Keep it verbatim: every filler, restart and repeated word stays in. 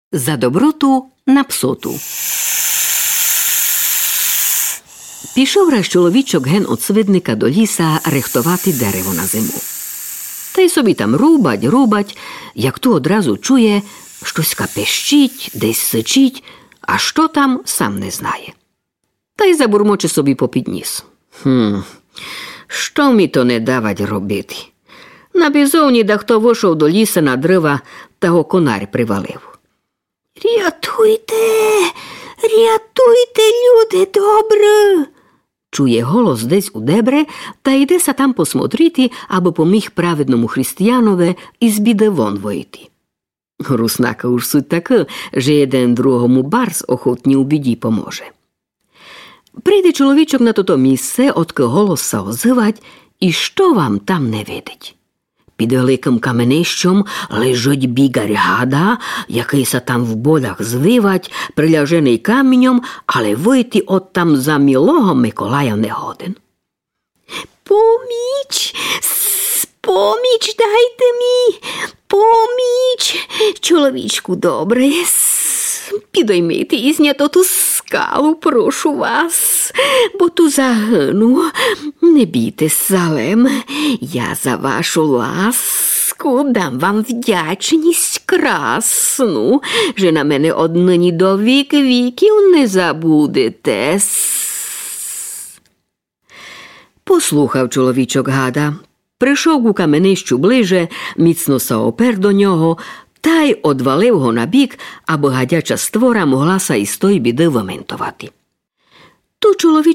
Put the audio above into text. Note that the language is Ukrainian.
За доброту на псоту. Пішов раз чоловічок ген от свидника до ліса рихтувати дерево на зиму. Та й собі там рубать, рубать, як то одразу чує, щось капещить, десь сичить, а що там, сам не знає. Та й забурмоче собі попід ніс. Хм, що мі то не давать робити? На бізовні да хто вийшов до ліса на дрова, та го конар привалив. «Рятуйте, рятуйте, люди добрі!» Чує голос десь у дебре, та йде са там посмотрити, аби поміг праведному християнове із біди вон вийти. Руснака уж суть така, що один другому барс охотні у біді поможе. Прийде чоловічок на тото місце, отки голос са озивать, і що вам там не видить? Під великим каменищем лежить бігар гада, який са там в болях звивать, приляжений каменем, але вийти от там за мілого Миколая не годен. «Поміч! Поміч дайте мі! Поміч! Чоловічку добрий, підоймите і знято ту скалу, прошу вас, бо ту загину. Не бійтесь, залем, я за вашу ласку дам вам вдячність красну, що на мене однині до вік віків не забудете». Послухав чоловічок гада, прийшов у каменищу ближе, міцно са опер до нього, та й одвалив го на бік, аби гадяча створа могла са із тої біди виментувати. Ту чоловічок